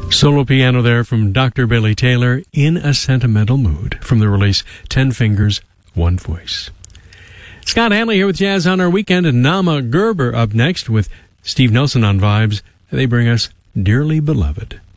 Solo piano there from Dr. Billy Taylor, In a Sentimental Mood, from the release 10 Fingers, One Voice. Scott Hanley here with Jazz on Our Weekend, and Nama Gerber up next with Steve Nelson on Vibes. They bring us Dearly Beloved.